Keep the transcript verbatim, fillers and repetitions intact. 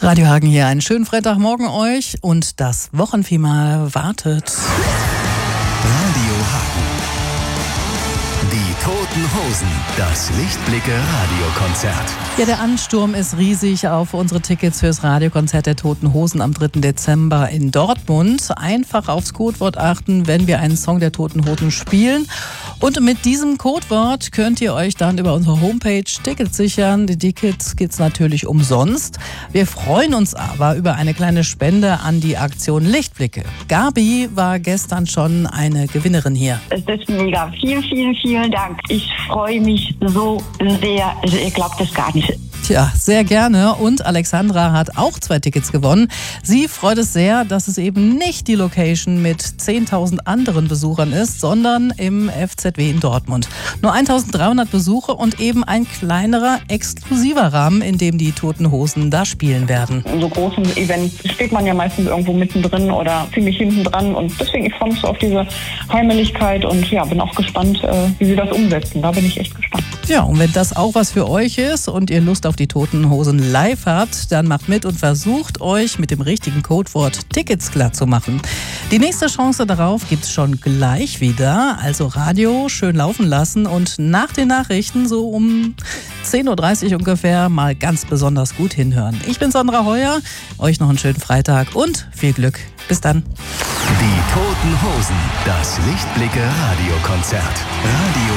Radio Hagen hier, einen schönen Freitagmorgen euch und das Wochenfinale wartet. Radio Hagen. Die Toten Hosen, das Lichtblicke-Radiokonzert. Ja, der Ansturm ist riesig auf unsere Tickets fürs Radiokonzert der Toten Hosen am dritten Dezember in Dortmund. Einfach aufs Codewort achten, wenn wir einen Song der Toten Hosen spielen. Und mit diesem Codewort könnt ihr euch dann über unsere Homepage Tickets sichern. Die Tickets gibt's natürlich umsonst. Wir freuen uns aber über eine kleine Spende an die Aktion Lichtblicke. Gabi war gestern schon eine Gewinnerin hier. Es ist mega. Vielen, vielen, vielen Dank. Ich freue mich so sehr. Also ihr glaubt es gar nicht. Tja, sehr gerne. Und Alexandra hat auch zwei Tickets gewonnen. Sie freut es sehr, dass es eben nicht die Location mit zehntausend anderen Besuchern ist, sondern im F Z W in Dortmund. Nur eintausenddreihundert Besucher und eben ein kleinerer, exklusiver Rahmen, in dem die Toten Hosen da spielen werden. In so großen Events steht man ja meistens irgendwo mittendrin oder ziemlich hinten dran. Und deswegen, ich freue mich so auf diese Heimeligkeit und ja, bin auch gespannt, wie sie das umsetzen. Da bin ich echt gespannt. Ja, und wenn das auch was für euch ist und ihr Lust auf die Toten Hosen live habt, dann macht mit und versucht euch mit dem richtigen Codewort Tickets klar zu machen. Die nächste Chance darauf gibt's schon gleich wieder. Also Radio schön laufen lassen und nach den Nachrichten so um zehn Uhr dreißig ungefähr mal ganz besonders gut hinhören. Ich bin Sandra Heuer, euch noch einen schönen Freitag und viel Glück. Bis dann. Die Toten Hosen, das Lichtblicke-Radiokonzert. Radio